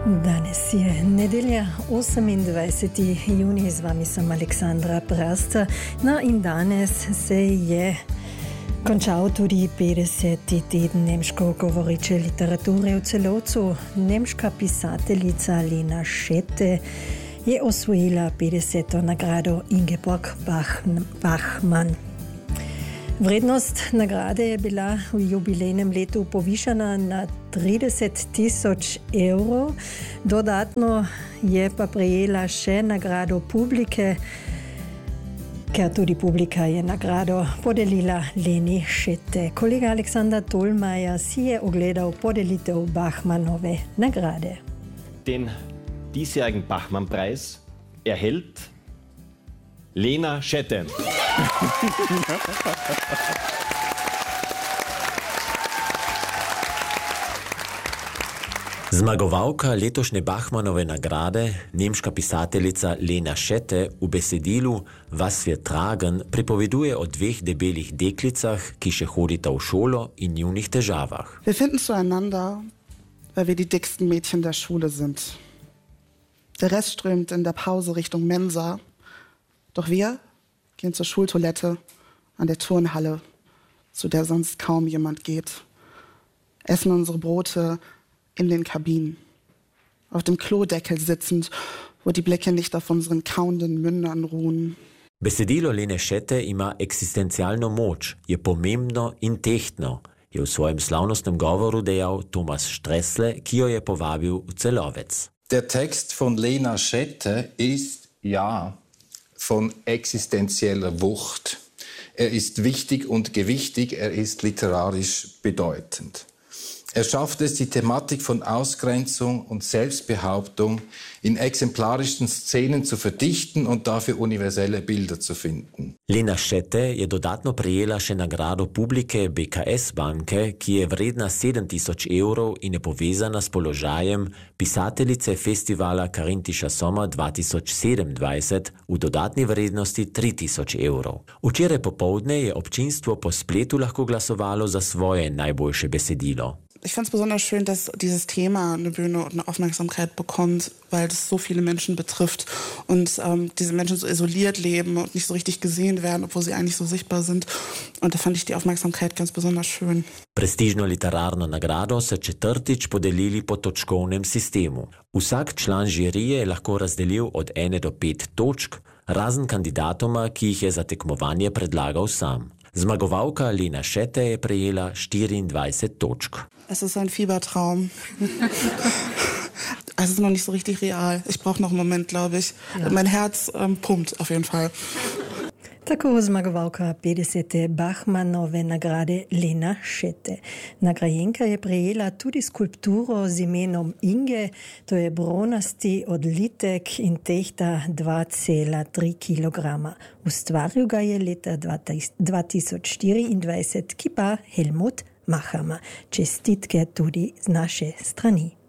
Danes je nedelja, 28. junij, z vami sem Aleksandra Prasta. No in danes se je končal tudi 50. teden nemško govoreče literature v celovcu. Nemška pisateljica Lena Schete je osvojila 50. nagrado Ingeborg Bachmann. Vrednost nagrade je bila v jubilejnem letu povišana na 30.000 evrov. Dodatno je pa prejela še nagrado publike, ker tudi publika je nagrado podelila Leni Schete. Kolega Aleksander Tolmajer si je ogledal podelitev Bachmannove nagrade. Den diesjährigen Bachmann-Preis erhält Lena Schete. Zmagovalka letošnje Bachmannove nagrade, nemška pisateljica Lena Schete, v besedilu Was wir tragen pripoveduje o dveh debelih deklicah, ki še hodita v šolo in njunih težavah. Wir finden zueinander, weil wir die dicksten Mädchen der Schule sind. Der Rest strömt in der Pause Richtung Mensa. Doch wir gehen zur Schultoilette an der Turnhalle, zu der sonst kaum jemand geht. Essen unsere Brote in den Kabinen. Auf dem Klodeckel sitzend, wo die Blicke nicht auf unseren kauenden Mündern ruhen. Besedilo Lene Schete ima eksistencialno moč, je pomembno in tehtno, je v svojem slavnostnem govoru dejal Thomas Stressle, ki jo je povabil v Celovec. Der Text von Lena Schete ist, ja, von existenzieller Wucht. Er ist wichtig und gewichtig, er ist literarisch bedeutend. Er schafft es, die Thematik von Ausgrenzung und Selbstbehauptung in exemplarischen Szenen zu verdichten und dafür universelle Bilder zu finden. Lena Schete je dodatno prejela še nagrado publike BKS banke, ki je vredna 7.000 evrov in je povezana s položajem pisateljice festivala Karintischer Sommer 2027 v dodatni vrednosti 3.000 evrov. Včeraj popoldne je občinstvo po spletu lahko glasovalo za svoje najboljše besedilo. Ich fand es besonders schön, dass dieses Thema eine Bühne und eine Aufmerksamkeit bekommt, weil es so viele Menschen betrifft und diese Menschen so isoliert leben und nicht so richtig gesehen werden, obwohl sie eigentlich so sichtbar sind. Und da fand ich die Aufmerksamkeit ganz besonders schön. Prestižno literarno nagrado so četrtič podelili po točkovnem sistemu. Vsak član žirije je lahko razdelil od 1 do 5 točk, razen kandidatoma, ki jih je za tekmovanje predlagal sam. Zmagovalka Lena Schete je prejela 24 točk. Es ist ein Fiebertraum. Es ist noch nicht so richtig real. Ich brauche noch einen Moment, glaube ich. Ja. Mein Herz pumpt auf jeden Fall. Tako zmagovalka 50. Bachmannove nagrade Lena Schete. Nagrajenka je prejela tudi skulpturo z imenom Inge, to je bronasti odlitek in tehta 2,3 kg. Ustvaril ga je leta 2024, ki pa Helmut Machama. Čestitke tudi z naše strani.